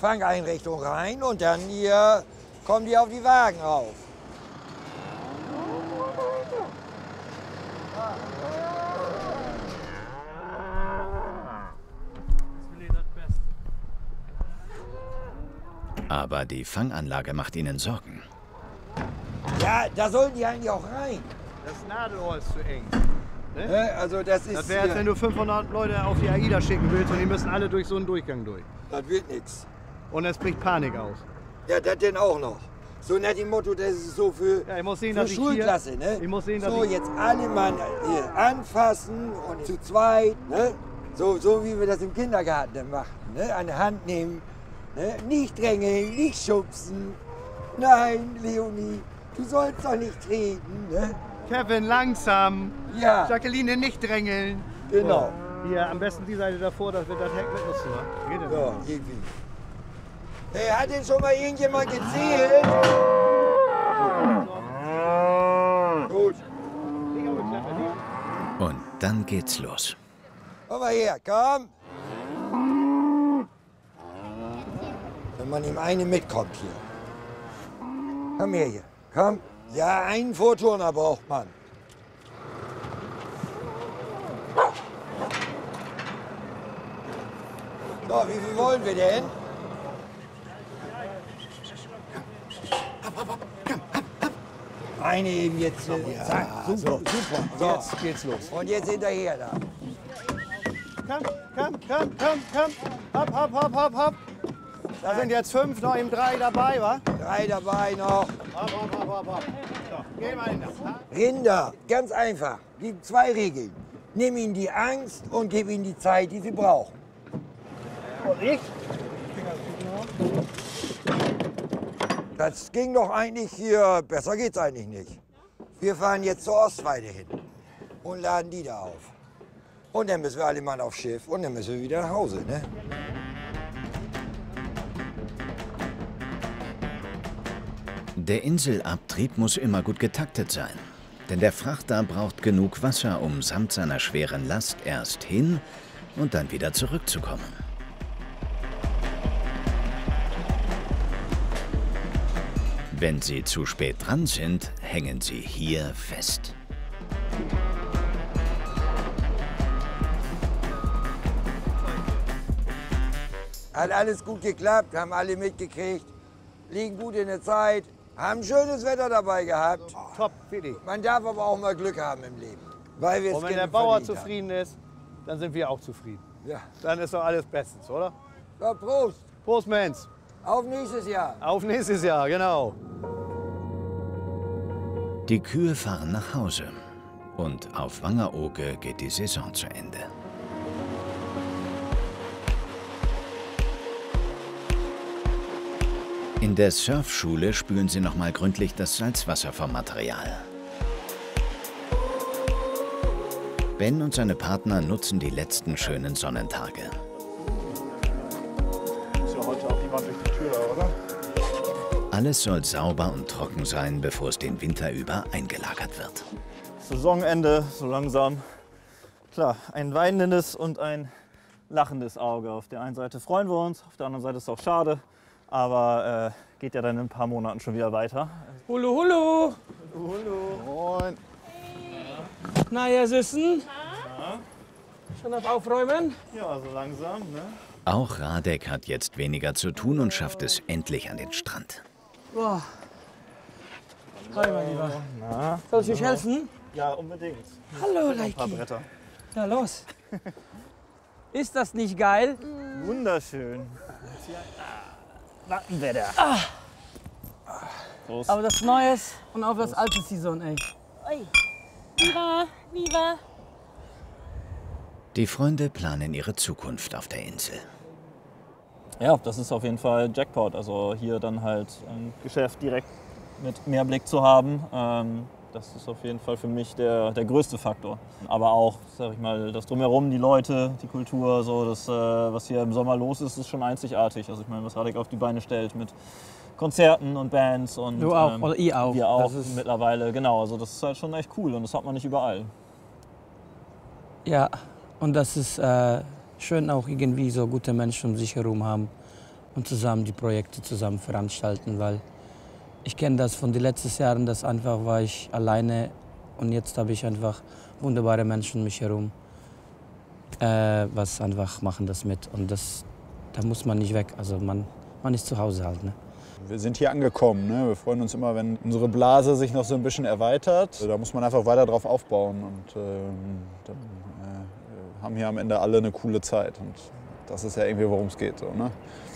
Fangeinrichtung rein und dann hier kommen die auf die Wagen rauf. Aber die Fanganlage macht ihnen Sorgen. Ja, da sollen die eigentlich auch rein. Das Nadelrohr ist zu eng. Ne? Also das ist. Das wäre, als wenn du 500 Leute auf die AIDA schicken willst und die müssen alle durch so einen Durchgang durch. Das wird nichts. Und es bricht Panik aus. Ja, das denn auch noch. So nach dem Motto, das ist so für, Ja, ich muss sehen, für dass Schulklasse, ne? Ich muss sehen, dass so, ich jetzt alle mal hier anfassen und zu zweit, ne? So wie wir das im Kindergarten dann machen, ne? An die Hand nehmen, ne? Nicht drängeln, nicht schubsen. Nein, Leonie, du sollst doch nicht treten, ne? Kevin, langsam. Ja, Jacqueline, nicht drängeln. genau. Hier, am besten die Seite davor, dass wir das Heck mit nutzen. Geht das? Ja, irgendwie. Hey, hat denn schon mal irgendjemand gezählt? Gut. Und dann geht's los. Komm mal her, komm. Wenn man ihm eine mitkommt hier. Komm her hier, komm. Ja, einen Vorturner braucht man. So, wie viel wollen wir denn? Eine eben jetzt. Zack, super, super. So, Jetzt geht's los. und jetzt hinterher da. Komm. Hopp. Da sind jetzt 5, noch eben 3 dabei, wa? 3 dabei noch. Hopp. So, geh mal hin. Rinder, ganz einfach. Gibt 2 Regeln. Nimm ihnen die Angst und gib ihnen die Zeit, die sie brauchen. Und ich? Das ging doch eigentlich hier, besser geht's eigentlich nicht. Wir fahren jetzt zur Ostweide hin und laden die da auf. Und dann müssen wir alle mal aufs Schiff und dann müssen wir wieder nach Hause, ne? Der Inselabtrieb muss immer gut getaktet sein. Denn der Frachter braucht genug Wasser, um samt seiner schweren Last erst hin und dann wieder zurückzukommen. Wenn sie zu spät dran sind, hängen sie hier fest. Hat alles gut geklappt, haben alle mitgekriegt, liegen gut in der Zeit, haben schönes Wetter dabei gehabt. Top, Fidi. Man darf aber auch mal Glück haben im Leben, weil wir es Und wenn der genug Bauer verdient zufrieden ist, dann sind wir auch zufrieden. haben. Ja. Dann ist doch alles bestens, oder? So, Prost, Prost, Mensch. auf nächstes Jahr. Auf nächstes Jahr, genau. Die Kühe fahren nach Hause und auf Wangerooge geht die Saison zu Ende. In der Surfschule spülen sie noch mal gründlich das Salzwasser vom Material. Ben und seine Partner nutzen die letzten schönen Sonnentage. Ist ja heute auch niemand durch die Tür, oder? Alles soll sauber und trocken sein, bevor es den Winter über eingelagert wird. Saisonende, so langsam. Klar, ein weinendes und ein lachendes Auge. Auf der einen Seite freuen wir uns, auf der anderen Seite ist es auch schade. Aber geht ja dann in ein paar Monaten schon wieder weiter. Hallo, hallo. Und Na, ihr Süßen? Schon auf Aufräumen? ja, so langsam, ne? Auch Radek hat jetzt weniger zu tun und schafft es endlich an den Strand. Boah. Hi, mein Lieber. Na, Soll ich euch helfen? ja, unbedingt. Hallo, Ein paar Leiki. Bretter. Na, los. Ist das nicht geil? Wunderschön. Wattenwetter. Prost. Aber das Neues und auf das alte Saison, ey. Oi. Viva, viva. Die Freunde planen ihre Zukunft auf der Insel. Ja, das ist auf jeden Fall Jackpot. Also hier dann halt ein Geschäft direkt mit Mehrblick zu haben, das ist auf jeden Fall für mich der größte Faktor. Aber auch, sag ich mal, das Drumherum, die Leute, die Kultur, so das, was hier im Sommer los ist, ist schon einzigartig. Also ich meine, was Radek auf die Beine stellt mit Konzerten und Bands und Du auch, oder ihr auch. wir auch Das ist- mittlerweile, genau. Also das ist halt schon echt cool und das hat man nicht überall. Ja, und das ist schön auch irgendwie so gute Menschen um sich herum haben. und zusammen die Projekte zusammen veranstalten, weil ich kenne das von den letzten Jahren, dass einfach war ich alleine und jetzt habe ich einfach wunderbare Menschen um mich herum, was einfach machen das mit und da muss man nicht weg, also man ist zu Hause halt. Ne? Wir sind hier angekommen. Ne? Wir freuen uns immer, wenn unsere Blase sich noch so ein bisschen erweitert. Da muss man einfach weiter drauf aufbauen und dann haben hier am Ende alle eine coole Zeit. Und das ist ja irgendwie, worum es geht. So, ne?